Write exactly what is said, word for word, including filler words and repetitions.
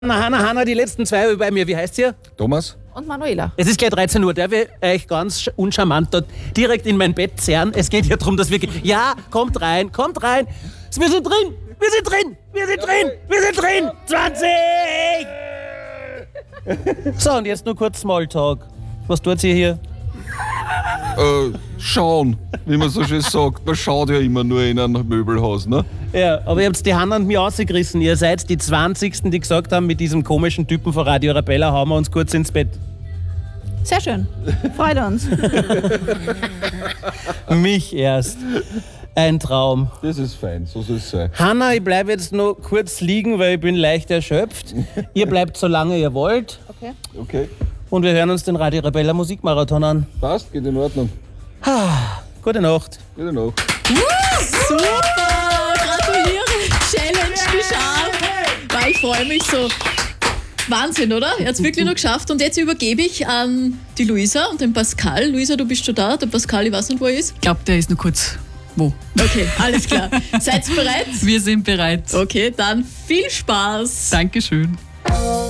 Hanna, Hanna, die letzten zwei bei mir. Wie heißt ihr? Thomas? Und Manuela. Es ist gleich dreizehn Uhr. Darf ich euch ganz uncharmant dort direkt in mein Bett zerren? Es geht ja darum, dass wir... ge- Ja, kommt rein, kommt rein. Wir sind drin, wir sind drin, wir sind drin, wir sind drin. zwanzig! So, und jetzt nur kurz Smalltalk. Was tut ihr hier? Äh, schauen, wie man so schön sagt. Man schaut ja immer nur in ein Möbelhaus, ne? Ja, aber ihr habt die Hand an mir rausgerissen. Ihr seid die zwanzigsten, die gesagt haben, mit diesem komischen Typen von Radio Arabella hauen wir uns kurz ins Bett. Sehr schön. Freut uns. Mich erst. Ein Traum. Das ist fein, so soll es sein. Hanna, ich bleibe jetzt noch kurz liegen, weil ich bin leicht erschöpft. Ihr bleibt so lange ihr wollt. Okay. Okay, Und wir hören uns den Radio Arabella Musikmarathon an. passt, geht in Ordnung. Gute Nacht. Gute Nacht. Super! Gratuliere! Challenge geschafft! Weil ich freue mich so. Wahnsinn, oder? Er hat es wirklich noch geschafft. Und jetzt übergebe ich an die Luisa und den Pascal. Luisa, du bist schon da. Der Pascal, ich weiß nicht, wo er ist. Ich glaube, der ist nur kurz wo. Okay, alles klar. Seid ihr bereit? Wir sind bereit. Okay, dann viel Spaß. Dankeschön.